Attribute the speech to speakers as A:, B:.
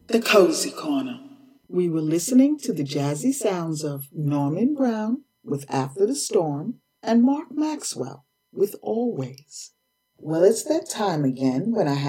A: The Cozy Corner. We were listening to the jazzy sounds of Norman Brown with After the Storm and Mark Maxwell with Always. Well, it's that time again when I